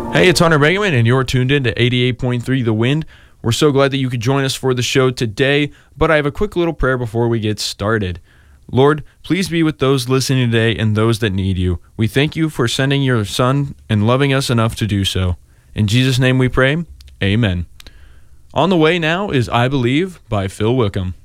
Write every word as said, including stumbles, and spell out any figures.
Hey, it's Hunter Begeman, and you're tuned in to eighty-eight point three The Wind. We're so glad that you could join us for the show today, but I have a quick little prayer before we get started. Lord, please be with those listening today and those that need you. We thank you for sending your Son and loving us enough to do so. In Jesus' name we pray, amen. On the way now is I Believe by Phil Wickham.